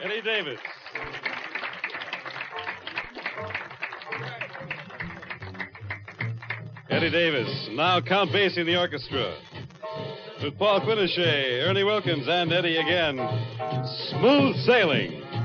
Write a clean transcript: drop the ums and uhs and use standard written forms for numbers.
Eddie Davis. Eddie Davis, now Count Basie in the orchestra. With Paul Quinochet, Ernie Wilkins, and Eddie again. Smooth Sailing.